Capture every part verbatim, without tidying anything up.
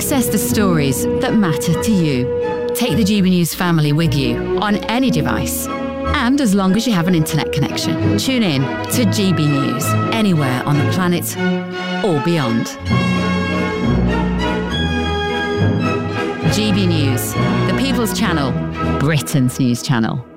Access the stories that matter to you. Take the G B News family with you on any device. And as long as you have an internet connection, tune in to G B News anywhere on the planet or beyond. G B News, the People's Channel, Britain's news channel.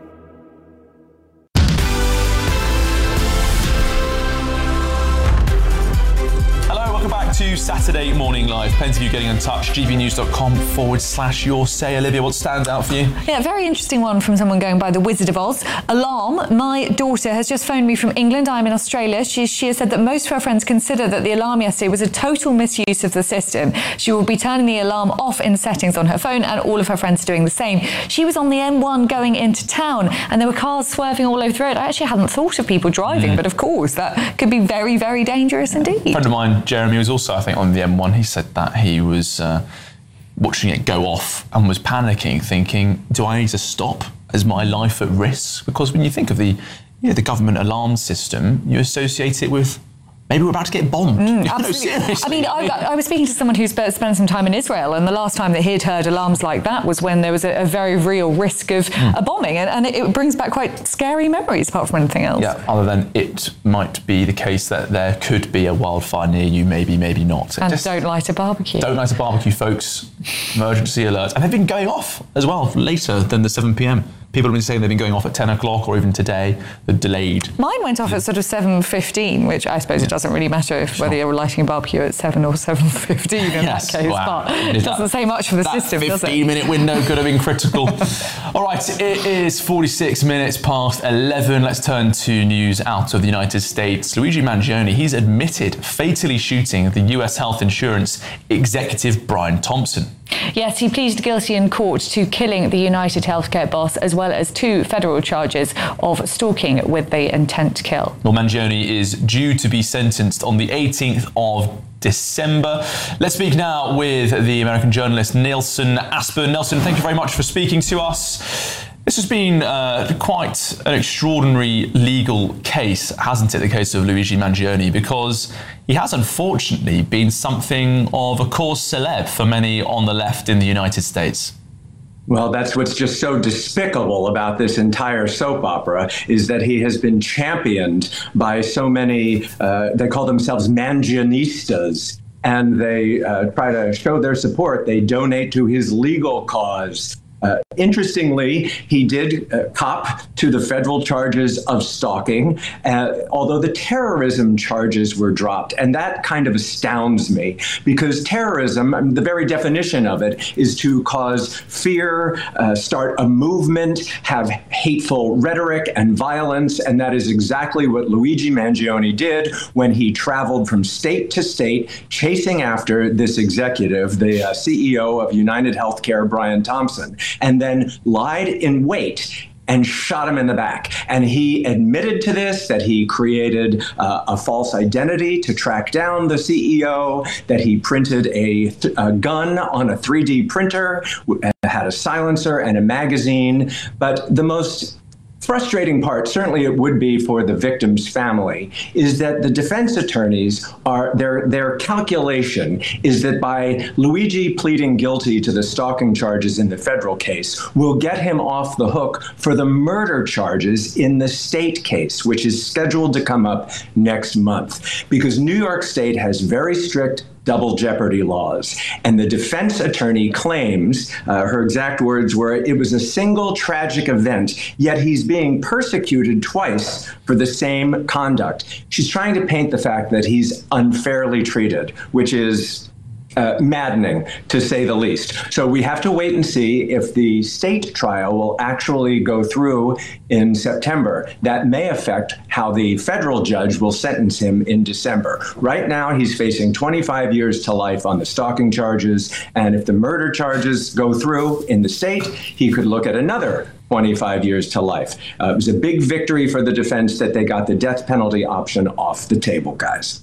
To Saturday Morning Live. Plenty of you getting in touch. gbnews.com forward slash your say. Olivia, what stands out for you? Yeah, a very interesting one from someone going by the Wizard of Oz. Alarm. My daughter has just phoned me from England. I'm in Australia. She, she has said that most of her friends consider that the alarm yesterday was a total misuse of the system. She will be turning the alarm off in settings on her phone, and all of her friends are doing the same. She was on the M one going into town, and there were cars swerving all over the road. I actually hadn't thought of people driving, mm. but of course, that could be very, very dangerous indeed. A friend of mine, Jeremy, was also, I think, on the M one. He said that he was uh, watching it go off and was panicking, thinking, do I need to stop? Is my life at risk? Because when you think of the, you know, the government alarm system, you associate it with maybe we're about to get bombed. Mm, you know, absolutely. seriously. I mean, I, I was speaking to someone who spent, spent some time in Israel, and the last time that he'd heard alarms like that was when there was a, a very real risk of mm. a bombing, and, and it, it brings back quite scary memories apart from anything else. Yeah, other than it might be the case that there could be a wildfire near you, maybe, maybe not. And Just don't light a barbecue. Don't light a barbecue, folks. Emergency alert. And they've been going off as well later than the seven p.m. People have been saying they've been going off at ten o'clock or even today. They're delayed. Mine went off at sort of seven fifteen, which I suppose yeah. it doesn't really matter if sure. whether you're lighting a barbecue at seven or seven fifteen in yes. that case. Wow. But it doesn't that, say much for the that system, does it? fifteen minute window could have been critical. All right, it is forty-six minutes past eleven. Let's turn to news out of the United States. Luigi Mangione, he's admitted fatally shooting the U S health insurance executive Brian Thompson. Yes, he pleaded guilty in court to killing the United Healthcare boss, as well as two federal charges of stalking with the intent to kill. Well, Mangione is due to be sentenced on the eighteenth of December. Let's speak now with the American journalist Nelson Aspen. Nelson, thank you very much for speaking to us. This has been uh, quite an extraordinary legal case, hasn't it, the case of Luigi Mangione, because he has unfortunately been something of a cause célèbre for many on the left in the United States. Well, that's what's just so despicable about this entire soap opera, is that he has been championed by so many, uh, they call themselves Mangionistas, and they uh, try to show their support. They donate to his legal cause. Uh, interestingly, he did uh, cop to the federal charges of stalking, uh, although the terrorism charges were dropped. And that kind of astounds me, because terrorism, I mean, the very definition of it is to cause fear, uh, start a movement, have hateful rhetoric and violence. And that is exactly what Luigi Mangione did when he traveled from state to state, chasing after this executive, the uh, C E O of United Healthcare, Brian Thompson, and then lied in wait and shot him in the back. And he admitted to this, that he created uh, a false identity to track down the C E O, that he printed a, th- a gun on a three D printer, had a silencer and a magazine. But the most frustrating part, certainly it would be for the victim's family, is that the defense attorneys are, their their calculation is that by Luigi pleading guilty to the stalking charges in the federal case will get him off the hook for the murder charges in the state case, which is scheduled to come up next month. Because New York State has very strict double jeopardy laws. And the defense attorney claims, uh, her exact words were, it was a single tragic event, yet he's being persecuted twice for the same conduct. She's trying to paint the fact that he's unfairly treated, which is Uh, maddening, to say the least. So we have to wait and see if the state trial will actually go through in September. That may affect how the federal judge will sentence him in December. Right now, he's facing twenty-five years to life on the stalking charges, and if the murder charges go through in the state, he could look at another twenty-five years to life. Uh, it was a big victory for the defense that they got the death penalty option off the table, guys.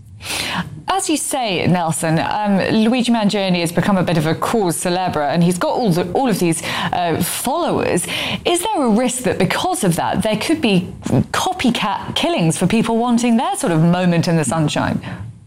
As you say, Nelson, um, Luigi Mangione has become a bit of a cause célèbre, and he's got all the, all of these uh, followers. Is there a risk that because of that, there could be copycat killings for people wanting their sort of moment in the sunshine?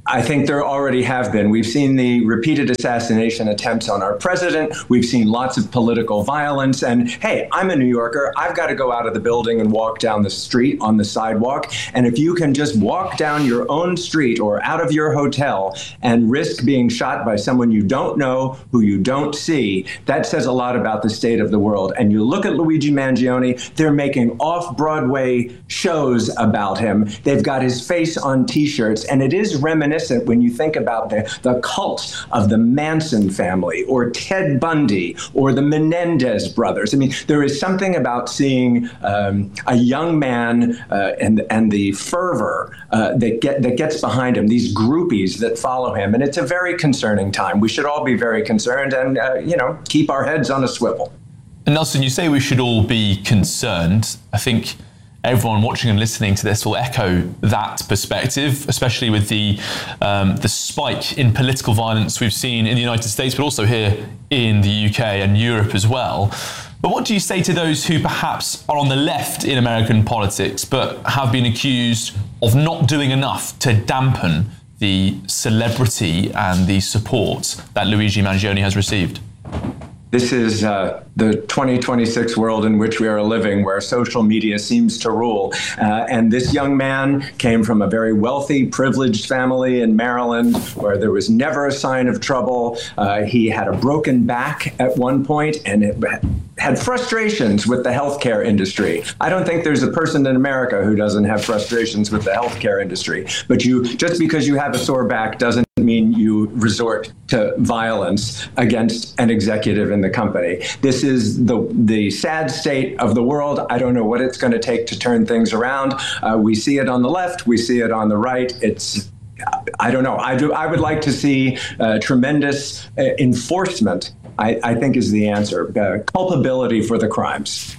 I think there already have been. We've seen the repeated assassination attempts on our president. We've seen lots of political violence. And hey, I'm a New Yorker. I've got to go out of the building and walk down the street on the sidewalk. And if you can just walk down your own street or out of your hotel and risk being shot by someone you don't know, who you don't see, that says a lot about the state of the world. And you look at Luigi Mangione, they're making off-Broadway shows about him. They've got his face on T-shirts, and it is reminiscent when you think about the, the cult of the Manson family or Ted Bundy or the Menendez brothers. I mean, there is something about seeing um, a young man uh, and and the fervor uh, that get that gets behind him, these groupies that follow him, and it's a very concerning time. We should all be very concerned and, uh, you know, keep our heads on a swivel. And Nelson, you say we should all be concerned. I think everyone watching and listening to this will echo that perspective, especially with the um, the spike in political violence we've seen in the United States, but also here in the U K and Europe as well. But what do you say to those who perhaps are on the left in American politics, but have been accused of not doing enough to dampen the celebrity and the support that Luigi Mangione has received? This is uh, the twenty twenty-six world in which we are living, where social media seems to rule. Uh, and this young man came from a very wealthy, privileged family in Maryland, where there was never a sign of trouble. Uh, he had a broken back at one point and it had frustrations with the healthcare industry. I don't think there's a person in America who doesn't have frustrations with the healthcare industry. But you, just because you have a sore back doesn't mean you resort to violence against an executive in the company. This is the the sad state of the world. I don't know what it's going to take to turn things around. Uh, we see it on the left. We see it on the right. It's I don't know. I do. I would like to see uh, tremendous uh, enforcement, I, I think is the answer. Uh, culpability for the crimes.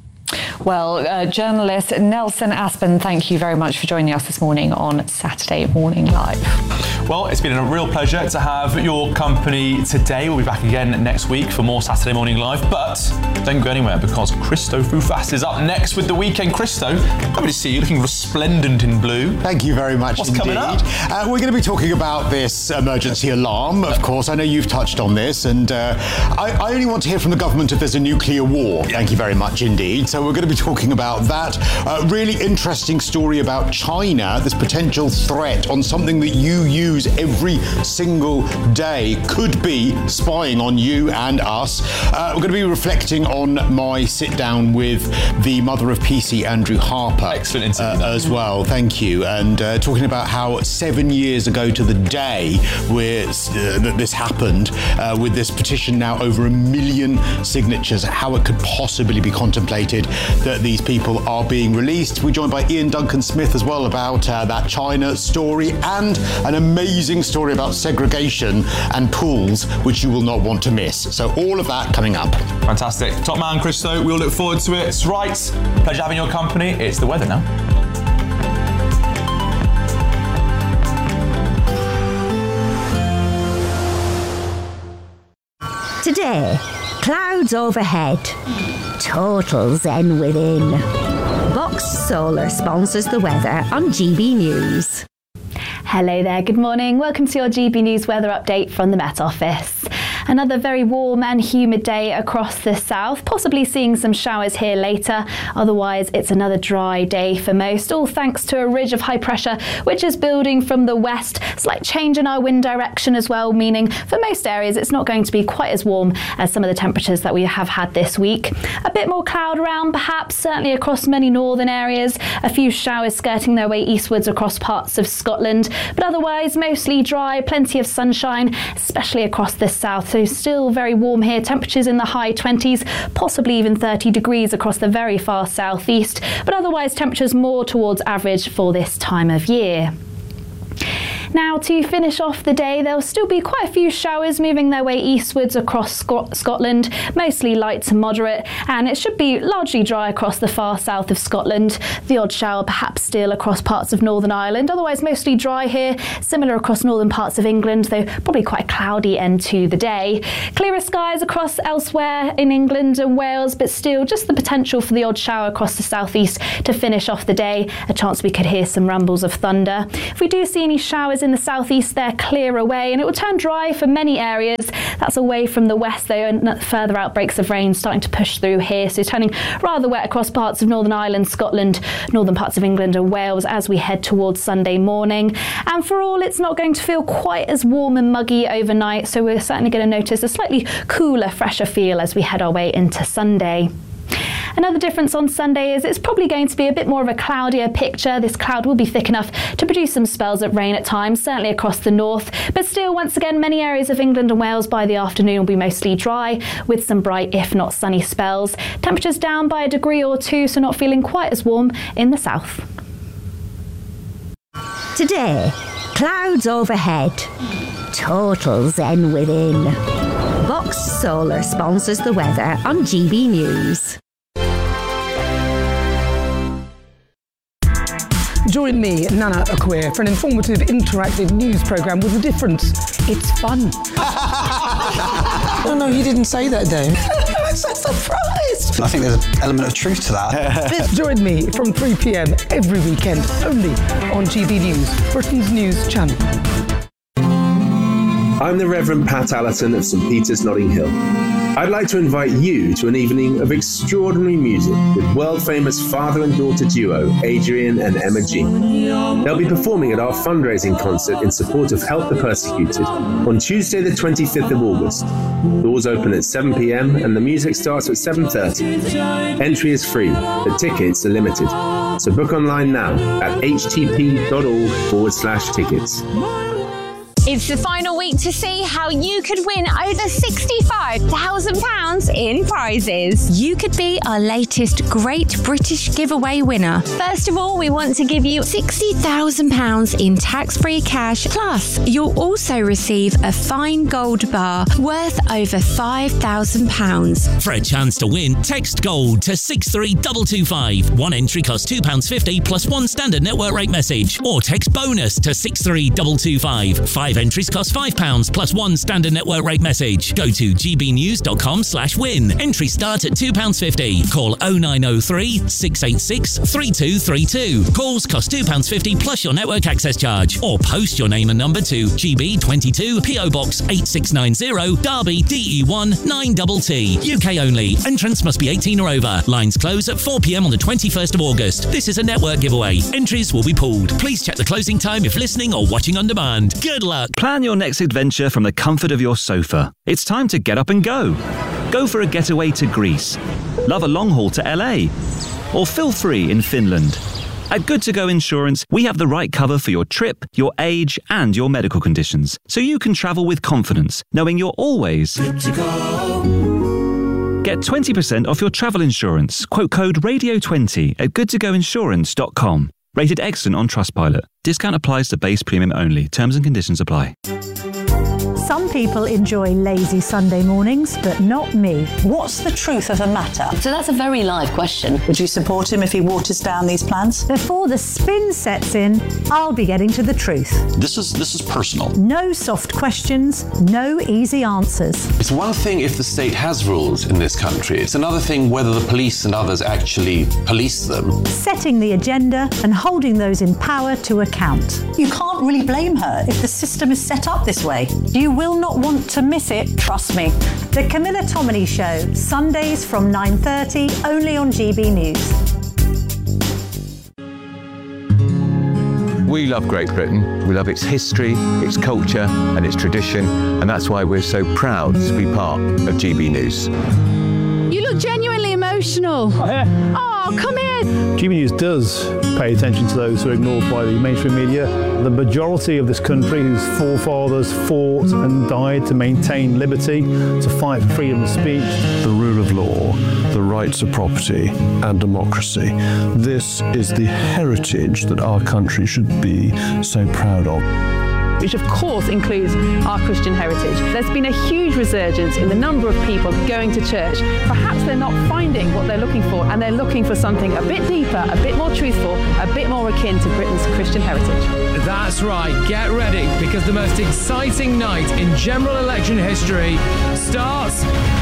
Well, uh, journalist Nelson Aspen, thank you very much for joining us this morning on Saturday Morning Live. Well, it's been a real pleasure to have your company today. We'll be back again next week for more Saturday Morning Live, but don't go anywhere because Christo Fufas is up next with The Weekend. Christo, lovely to see you, looking resplendent in blue. Thank you very much What's indeed. coming up? Uh, we're going to be talking about this emergency alarm, of course. I know you've touched on this, and uh, I, I only want to hear from the government if there's a nuclear war. Thank you very much indeed. So we're going to be talking about that. Uh, really interesting story about China, this potential threat on something that you use every single day could be spying on you and us. Uh, we're going to be reflecting on my sit down with the mother of P C, Andrew Harper. Excellent interview. Uh, as well, thank you. And uh, talking about how seven years ago to the day where uh, that this happened, uh, with this petition now over a million signatures, how it could possibly be contemplated that these people are being released. We're joined by Ian Duncan Smith as well about uh, that China story and an amazing story about segregation and pools, which you will not want to miss. So all of that coming up. Fantastic. Top man, Christo. We'll look forward to it. It's right. Pleasure having your company. It's the weather now. Today, clouds overhead, total zen within. Box Solar sponsors the weather on G B News. Hello there, good morning. Welcome to your G B News weather update from the Met Office. Another very warm and humid day across the south, possibly seeing some showers here later. Otherwise, it's another dry day for most, all thanks to a ridge of high pressure which is building from the west. Slight change in our wind direction as well, meaning for most areas it's not going to be quite as warm as some of the temperatures that we have had this week. A bit more cloud around perhaps, certainly across many northern areas. A few showers skirting their way eastwards across parts of Scotland, but otherwise mostly dry, plenty of sunshine, especially across the south. So still very warm here, temperatures in the high twenties, possibly even thirty degrees across the very far southeast, but otherwise temperatures more towards average for this time of year. Now, to finish off the day, there'll still be quite a few showers moving their way eastwards across Scot- Scotland, mostly light to moderate, and it should be largely dry across the far south of Scotland. The odd shower perhaps still across parts of Northern Ireland, otherwise mostly dry here, similar across northern parts of England, though probably quite a cloudy end to the day. Clearer skies across elsewhere in England and Wales, but still just the potential for the odd shower across the southeast to finish off the day. A chance we could hear some rumbles of thunder. If we do see any showers showers in the southeast there clear away, and it will turn dry for many areas. That's away from the west though, and further outbreaks of rain starting to push through here, so turning rather wet across parts of Northern Ireland, Scotland, northern parts of England and Wales as we head towards Sunday morning. And for all, it's not going to feel quite as warm and muggy overnight, so we're certainly going to notice a slightly cooler, fresher feel as we head our way into Sunday. Another difference on Sunday is it's probably going to be a bit more of a cloudier picture. This cloud will be thick enough to produce some spells of rain at times, certainly across the north. But still, once again, many areas of England and Wales by the afternoon will be mostly dry with some bright, if not sunny spells. Temperatures down by a degree or two, so not feeling quite as warm in the south. Today, clouds overhead, total zen within. Box Solar sponsors the weather on G B News. Join me, Nana Akweer, for an informative, interactive news programme with a difference. It's fun. No, no, you didn't say that, Dave. I'm so surprised. I think there's an element of truth to that. Join me from three p m every weekend, only on G B News, Britain's news channel. I'm the Reverend Pat Allison of St Peter's, Notting Hill. I'd like to invite you to an evening of extraordinary music with world-famous father and daughter duo, Adrian and Emma G. They'll be performing at our fundraising concert in support of Help the Persecuted on Tuesday the twenty-fifth of August. Doors open at seven p m and the music starts at seven thirty. Entry is free, but tickets are limited. So book online now at htp.org forward slash tickets. It's the final week to see how you could win over sixty-five thousand pounds in prizes. You could be our latest Great British Giveaway winner. First of all, we want to give you sixty thousand pounds in tax-free cash. Plus, you'll also receive a fine gold bar worth over five thousand pounds. For a chance to win, text GOLD to six three two two five. One entry costs two pounds fifty plus one standard network rate message. Or text BONUS to six three two two five. Five entries cost five pounds plus one standard network rate message. Go to gbnews.com slash win. Entries start at two pounds fifty. Call oh nine oh three, six eight six, three two three two. Calls cost two pounds fifty plus your network access charge. Or post your name and number to G B twenty-two P O Box eight six nine zero, Derby D E one nine T T. U K only. Entrance must be eighteen or over. Lines close at four p m on the twenty-first of August. This is a network giveaway. Entries will be pooled. Please check the closing time if listening or watching on demand. Good luck. Plan your next adventure from the comfort of your sofa. It's time to get up and go. Go for a getaway to Greece. Love a long haul to L A. Or feel free in Finland. At Good To Go Insurance, we have the right cover for your trip, your age, and your medical conditions, so you can travel with confidence, knowing you're always good to go. Get twenty percent off your travel insurance. Quote code radio twenty at good to go insurance dot com. Rated excellent on Trustpilot. Discount applies to base premium only. Terms and conditions apply. Some people enjoy lazy Sunday mornings, but not me. What's the truth of the matter? So that's a very live question. Would you support him if he waters down these plans? Before the spin sets in, I'll be getting to the truth. This is this is personal. No soft questions, no easy answers. It's one thing if the state has rules in this country. It's another thing whether the police and others actually police them. Setting the agenda and holding those in power to account. You can't really blame her if the system is set up this way. You will not want to miss it, trust me. The Camilla Tominey Show, Sundays from nine thirty, only on G B News. We love Great Britain. We love its history, its culture and its tradition, and that's why we're so proud to be part of G B News. You look genuinely emotional. Oh, yeah. Oh, come here. G B News does pay attention to those who are ignored by the mainstream media. The majority of this country whose forefathers fought and died to maintain liberty, to fight for freedom of speech. The rule of law, the rights of property and democracy. This is the heritage that our country should be so proud of. Which of course includes our Christian heritage. There's been a huge resurgence in the number of people going to church. Perhaps they're not finding what they're looking for, and they're looking for something a bit deeper, a bit more truthful, a bit more akin to Britain's Christian heritage. That's right, get ready, because the most exciting night in general election history starts